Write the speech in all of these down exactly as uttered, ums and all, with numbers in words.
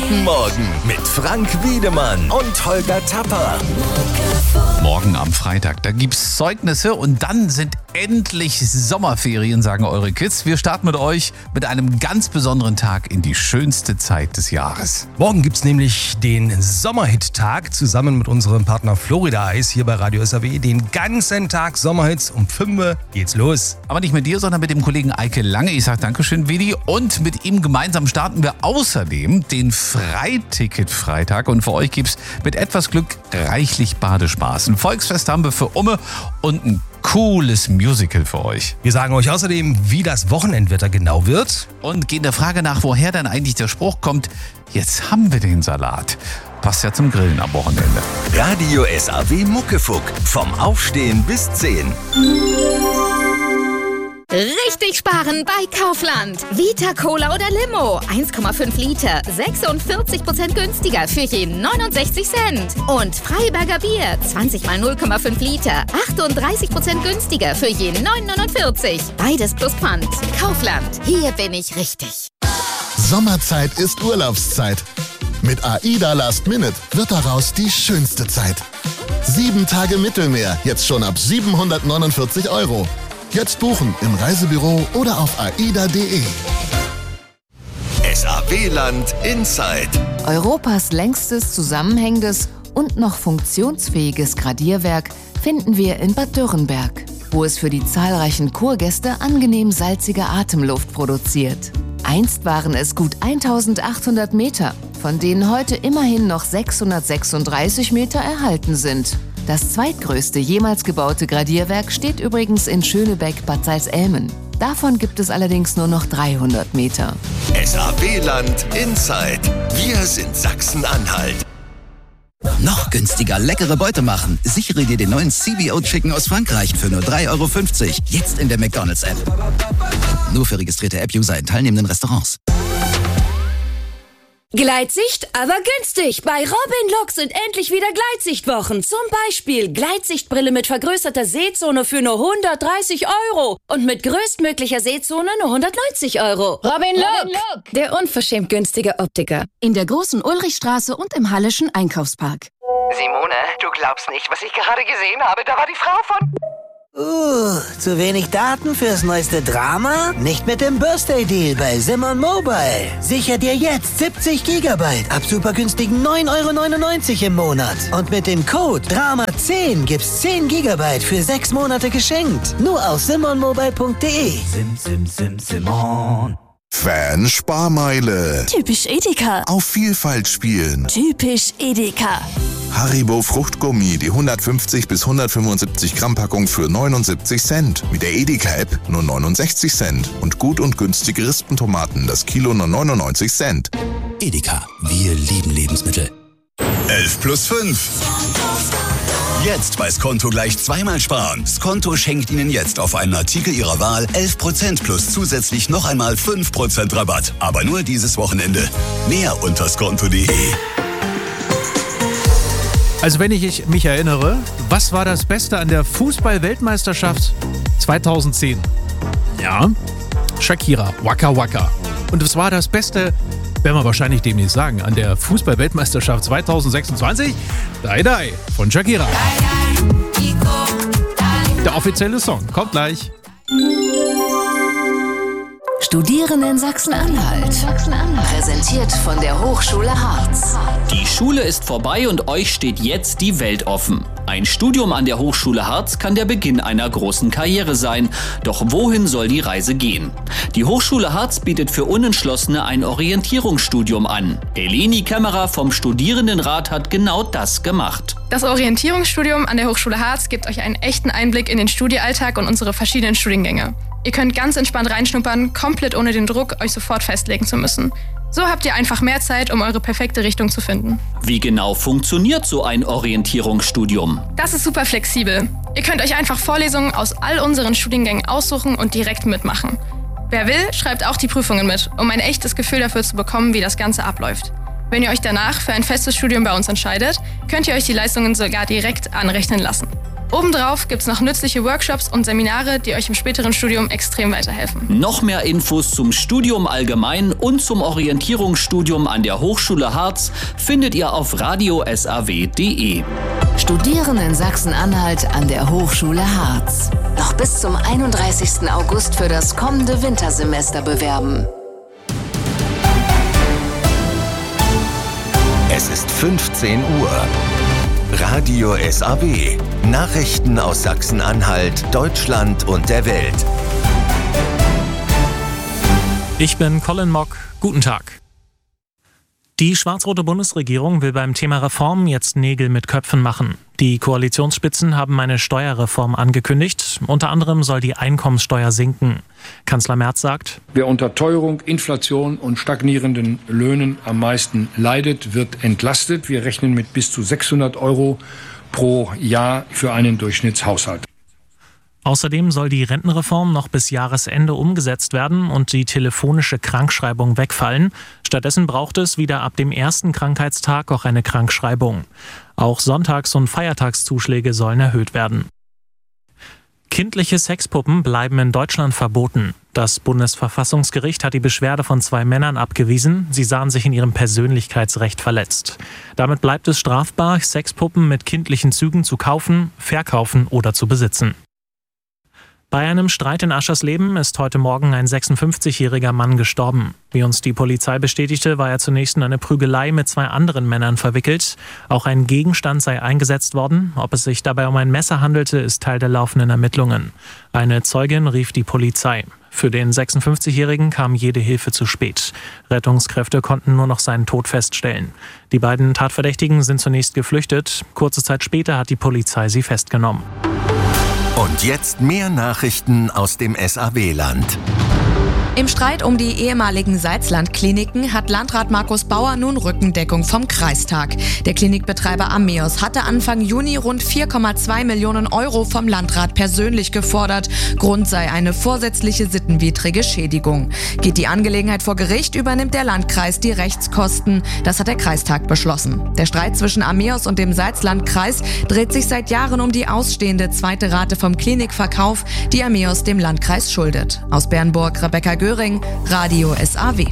Guten Morgen mit Frank Wiedemann und Holger Tapper. Morgen am Freitag, da gibt's Zeugnisse und dann sind endlich Sommerferien, sagen eure Kids. Wir starten mit euch mit einem ganz besonderen Tag in die schönste Zeit des Jahres. Morgen gibt's nämlich den Sommerhit-Tag zusammen mit unserem Partner Florida Eis hier bei Radio S A W. Den ganzen Tag Sommerhits, um fünf Uhr geht's los. Aber nicht mit dir, sondern mit dem Kollegen Eike Lange. Ich sag Dankeschön, Vidi. Und mit ihm gemeinsam starten wir außerdem den Freiticket-Freitag. Und für euch gibt's mit etwas Glück reichlich Badespaß. Ein Volksfest haben wir für Umme und ein cooles Musical für euch. Wir sagen euch außerdem, wie das Wochenendwetter genau wird. Und gehen der Frage nach, woher dann eigentlich der Spruch kommt, jetzt haben wir den Salat. Passt ja zum Grillen am Wochenende. Radio S A W Muckefuck. Vom Aufstehen bis zehn. Richtig sparen bei Kaufland. Vita Cola oder Limo. eins Komma fünf Liter. sechsundvierzig Prozent günstiger für je neunundsechzig Cent. Und Freiberger Bier. zwanzig mal null Komma fünf Liter. achtunddreißig Prozent günstiger für je neun neunundvierzig. Beides plus Pfand. Kaufland. Hier bin ich richtig. Sommerzeit ist Urlaubszeit. Mit AIDA Last Minute wird daraus die schönste Zeit. Sieben Tage Mittelmeer, jetzt schon ab siebenhundertneunundvierzig Euro. Jetzt buchen im Reisebüro oder auf aida punkt de. S A W-Land Inside. Europas längstes, zusammenhängendes und noch funktionsfähiges Gradierwerk finden wir in Bad Dürrenberg, wo es für die zahlreichen Kurgäste angenehm salzige Atemluft produziert. Einst waren es gut eintausendachthundert Meter, von denen heute immerhin noch sechshundertsechsunddreißig Meter erhalten sind. Das zweitgrößte jemals gebaute Gradierwerk steht übrigens in Schönebeck-Bad Salzelmen. Davon gibt es allerdings nur noch dreihundert Meter. S A W-Land Inside. Wir sind Sachsen-Anhalt. Noch günstiger leckere Beute machen. Sichere dir den neuen C B O Chicken aus Frankreich für nur drei Euro fünfzig. Jetzt in der McDonald's-App. Nur für registrierte App-User in teilnehmenden Restaurants. Gleitsicht, aber günstig. Bei Robin Look sind endlich wieder Gleitsichtwochen. Zum Beispiel Gleitsichtbrille mit vergrößerter Sehzone für nur hundertdreißig Euro. Und mit größtmöglicher Sehzone nur hundertneunzig Euro. Robin Look, Look, der unverschämt günstige Optiker. In der großen Ulrichstraße und im Hallischen Einkaufspark. Simone, du glaubst nicht, was ich gerade gesehen habe. Da war die Frau von... Uh, zu wenig Daten fürs neueste Drama? Nicht mit dem Birthday-Deal bei Simon Mobile. Sicher dir jetzt siebzig Gigabyte ab supergünstigen neun Euro neunundneunzig im Monat. Und mit dem Code Drama zehn gibt's zehn Gigabyte für sechs Monate geschenkt. Nur auf simon mobile punkt de. Sim, sim, sim, Simon. Fan-Sparmeile. Typisch Edeka. Auf Vielfalt spielen. Typisch Edeka. Haribo Fruchtgummi, die hundertfünfzig bis hundertfünfundsiebzig Gramm Packung für neunundsiebzig Cent. Mit der Edeka-App nur neunundsechzig Cent. Und gut und günstige Rispentomaten, das Kilo nur neunundneunzig Cent. Edeka, wir lieben Lebensmittel. elf plus fünf. Jetzt bei Skonto gleich zweimal sparen. Skonto schenkt Ihnen jetzt auf einen Artikel Ihrer Wahl elf Prozent plus zusätzlich noch einmal fünf Prozent Rabatt. Aber nur dieses Wochenende. Mehr unter skonto punkt de. Also wenn ich mich erinnere, was war das Beste an der Fußball-Weltmeisterschaft zweitausendzehn? Ja, Shakira, Waka Waka. Und was war das Beste, werden wir wahrscheinlich demnächst sagen, an der Fußball-Weltmeisterschaft zweitausendsechsundzwanzig? Dai Dai von Shakira. Der offizielle Song kommt gleich. Studieren in Sachsen-Anhalt. Präsentiert von der Hochschule Harz. Die Schule ist vorbei und euch steht jetzt die Welt offen. Ein Studium an der Hochschule Harz kann der Beginn einer großen Karriere sein. Doch wohin soll die Reise gehen? Die Hochschule Harz bietet für Unentschlossene ein Orientierungsstudium an. Eleni Kämmerer vom Studierendenrat hat genau das gemacht. Das Orientierungsstudium an der Hochschule Harz gibt euch einen echten Einblick in den Studiealltag und unsere verschiedenen Studiengänge. Ihr könnt ganz entspannt reinschnuppern, komplett ohne den Druck, euch sofort festlegen zu müssen. So habt ihr einfach mehr Zeit, um eure perfekte Richtung zu finden. Wie genau funktioniert so ein Orientierungsstudium? Das ist super flexibel. Ihr könnt euch einfach Vorlesungen aus all unseren Studiengängen aussuchen und direkt mitmachen. Wer will, schreibt auch die Prüfungen mit, um ein echtes Gefühl dafür zu bekommen, wie das Ganze abläuft. Wenn ihr euch danach für ein festes Studium bei uns entscheidet, könnt ihr euch die Leistungen sogar direkt anrechnen lassen. Obendrauf gibt's noch nützliche Workshops und Seminare, die euch im späteren Studium extrem weiterhelfen. Noch mehr Infos zum Studium allgemein und zum Orientierungsstudium an der Hochschule Harz findet ihr auf radio s a w punkt d e. Studieren in Sachsen-Anhalt an der Hochschule Harz. Noch bis zum einunddreißigsten August für das kommende Wintersemester bewerben. Es ist fünfzehn Uhr. Radio S A W. Nachrichten aus Sachsen-Anhalt, Deutschland und der Welt. Ich bin Colin Mock. Guten Tag. Die schwarz-rote Bundesregierung will beim Thema Reformen jetzt Nägel mit Köpfen machen. Die Koalitionsspitzen haben eine Steuerreform angekündigt. Unter anderem soll die Einkommenssteuer sinken. Kanzler Merz sagt: Wer unter Teuerung, Inflation und stagnierenden Löhnen am meisten leidet, wird entlastet. Wir rechnen mit bis zu sechshundert Euro pro Jahr für einen Durchschnittshaushalt. Außerdem soll die Rentenreform noch bis Jahresende umgesetzt werden und die telefonische Krankschreibung wegfallen. Stattdessen braucht es wieder ab dem ersten Krankheitstag auch eine Krankschreibung. Auch Sonntags- und Feiertagszuschläge sollen erhöht werden. Kindliche Sexpuppen bleiben in Deutschland verboten. Das Bundesverfassungsgericht hat die Beschwerde von zwei Männern abgewiesen. Sie sahen sich in ihrem Persönlichkeitsrecht verletzt. Damit bleibt es strafbar, Sexpuppen mit kindlichen Zügen zu kaufen, verkaufen oder zu besitzen. Bei einem Streit in Aschersleben ist heute Morgen ein sechsundfünfzigjähriger Mann gestorben. Wie uns die Polizei bestätigte, war er zunächst in eine Prügelei mit zwei anderen Männern verwickelt. Auch ein Gegenstand sei eingesetzt worden. Ob es sich dabei um ein Messer handelte, ist Teil der laufenden Ermittlungen. Eine Zeugin rief die Polizei. Für den sechsundfünfzigjährigen kam jede Hilfe zu spät. Rettungskräfte konnten nur noch seinen Tod feststellen. Die beiden Tatverdächtigen sind zunächst geflüchtet. Kurze Zeit später hat die Polizei sie festgenommen. Und jetzt mehr Nachrichten aus dem S A W-Land. Im Streit um die ehemaligen Salzland-Kliniken hat Landrat Markus Bauer nun Rückendeckung vom Kreistag. Der Klinikbetreiber Ameos hatte Anfang Juni rund vier Komma zwei Millionen Euro vom Landrat persönlich gefordert. Grund sei eine vorsätzliche sittenwidrige Schädigung. Geht die Angelegenheit vor Gericht, übernimmt der Landkreis die Rechtskosten. Das hat der Kreistag beschlossen. Der Streit zwischen Ameos und dem Salzlandkreis dreht sich seit Jahren um die ausstehende zweite Rate vom Klinikverkauf, die Ameos dem Landkreis schuldet. Aus Bernburg, Rebecca Göring, Radio S A W.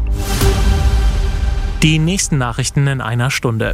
Die nächsten Nachrichten in einer Stunde.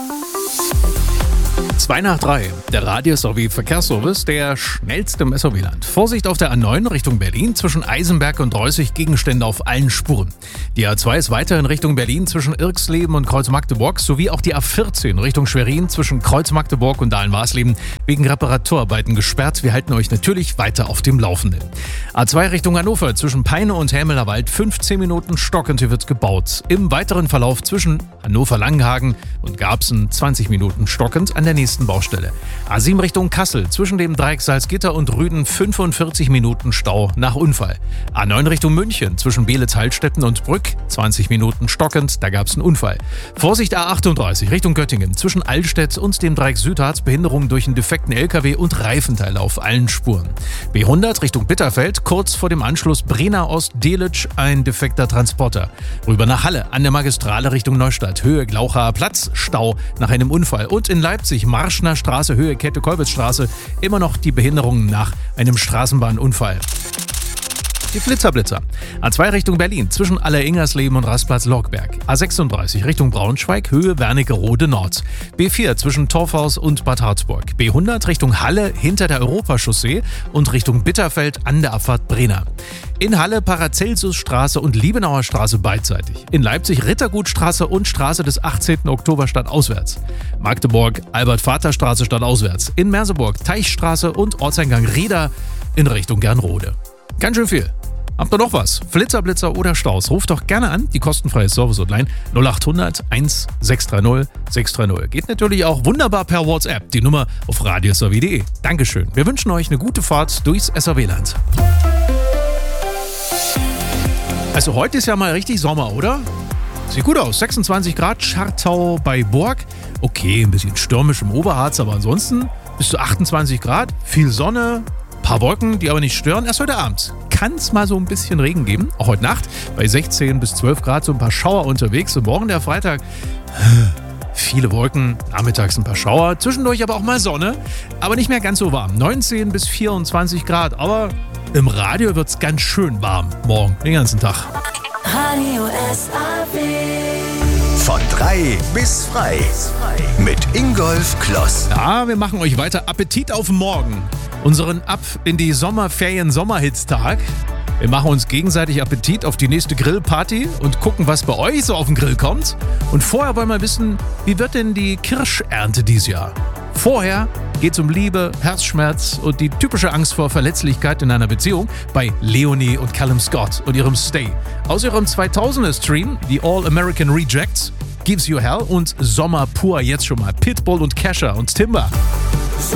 zwei nach drei. Der Radio S A W Verkehrsservice, der schnellste im S A W-Land. Vorsicht auf der A neun Richtung Berlin zwischen Eisenberg und Reußig, Gegenstände auf allen Spuren. Die A zwei ist weiter in Richtung Berlin zwischen Irxleben und Kreuz-Magdeburg sowie auch die A vierzehn Richtung Schwerin zwischen Kreuz-Magdeburg und Dahlen-Warsleben wegen Reparaturarbeiten gesperrt. Wir halten euch natürlich weiter auf dem Laufenden. A zwei Richtung Hannover zwischen Peine und Hämeler Wald fünfzehn Minuten stockend, hier wird gebaut. Im weiteren Verlauf zwischen Hannover-Langenhagen und Garbsen zwanzig Minuten stockend an der nächsten Baustelle. A sieben Richtung Kassel zwischen dem Dreieck Salzgitter und Rüden fünfundvierzig Minuten Stau nach Unfall. A neun Richtung München zwischen Beelitz-Heilstätten und Brück zwanzig Minuten stockend, da gab es einen Unfall. Vorsicht A achtunddreißig Richtung Göttingen zwischen Allstedt und dem Dreieck Südharz, Behinderung durch einen defekten L K W und Reifenteile auf allen Spuren. B hundert Richtung Bitterfeld kurz vor dem Anschluss Brenner Ost-Delitzsch ein defekter Transporter. Rüber nach Halle an der Magistrale Richtung Neustadt, Höhe Glauchaer Platz, Stau nach einem Unfall. Und in Leipzig Marschner Straße, Höhe Kette-Kolwitzstraße, immer noch die Behinderungen nach einem Straßenbahnunfall. Die Flitzerblitzer. A zwei Richtung Berlin zwischen Aller-Ingersleben und Rastplatz Lockberg. A sechsunddreißig Richtung Braunschweig, Höhe Wernigerode Nord. B vier zwischen Torfhaus und Bad Harzburg. B hundert Richtung Halle hinter der Europachaussee und Richtung Bitterfeld an der Abfahrt Brenner. In Halle Paracelsusstraße und Liebenauer Straße beidseitig. In Leipzig Rittergutstraße und Straße des achtzehnten Oktober stadtauswärts. Magdeburg Albert-Vater-Straße stadtauswärts. In Merseburg Teichstraße und Ortseingang Rieda in Richtung Gernrode. Ganz schön viel. Habt ihr noch was? Flitzer, Blitzer oder Staus? Ruft doch gerne an, die kostenfreie Service-Hotline null acht hundert eins sechs drei null sechs drei null. Geht natürlich auch wunderbar per WhatsApp, die Nummer auf radio s a w punkt d e. Dankeschön. Wir wünschen euch eine gute Fahrt durchs S A W-Land. Also heute ist ja mal richtig Sommer, oder? Sieht gut aus. sechsundzwanzig Grad, Schartau bei Borg. Okay, ein bisschen stürmisch im Oberharz, aber ansonsten bis zu achtundzwanzig Grad, viel Sonne, paar Wolken, die aber nicht stören. Erst heute Abend kann es mal so ein bisschen Regen geben. Auch heute Nacht bei sechzehn bis zwölf Grad so ein paar Schauer unterwegs. Und morgen der Freitag viele Wolken, nachmittags ein paar Schauer, zwischendurch aber auch mal Sonne, aber nicht mehr ganz so warm. neunzehn bis vierundzwanzig Grad, aber im Radio wird's ganz schön warm. Morgen, den ganzen Tag. Radio S A W. Von drei bis frei. Mit Ingolf Kloss. Ja, wir machen euch weiter Appetit auf morgen. Unseren Ab in die Sommerferien-Sommerhits-Tag. Wir machen uns gegenseitig Appetit auf die nächste Grillparty und gucken, was bei euch so auf den Grill kommt. Und vorher wollen wir wissen, wie wird denn die Kirschernte dieses Jahr? Vorher geht's um Liebe, Herzschmerz und die typische Angst vor Verletzlichkeit in einer Beziehung bei Leonie und Callum Scott und ihrem Stay. Aus ihrem zweitausender-Stream, The All American Rejects, Gives You Hell und Sommer pur jetzt schon mal Pitbull und Kesha und Timber.